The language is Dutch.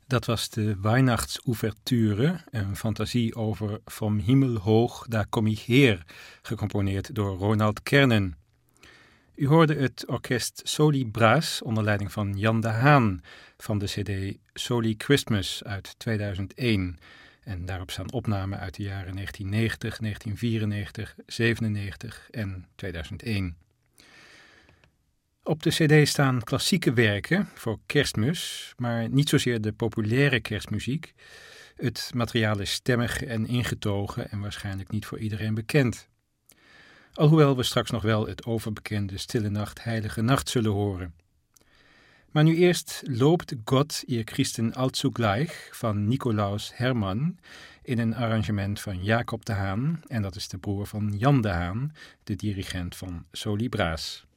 Dat was de Weihnachtsouverture, een fantasie over Vom Himmel hoog, daar kom ich her, gecomponeerd door Ronald Kernen. U hoorde het orkest Soli Braas onder leiding van Jan de Haan van de cd Soli Christmas uit 2001. En daarop staan opnamen uit de jaren 1990, 1994, 97 en 2001. Op de cd staan klassieke werken voor Kerstmis, maar niet zozeer de populaire kerstmuziek. Het materiaal is stemmig en ingetogen en waarschijnlijk niet voor iedereen bekend. Alhoewel we straks nog wel het overbekende Stille Nacht, Heilige Nacht zullen horen. Maar nu eerst Loobt Gott ihr Christen allzugleich van Nicolaus Hermann in een arrangement van Jacob de Haan, en dat is de broer van Jan de Haan, de dirigent van Soli Braas.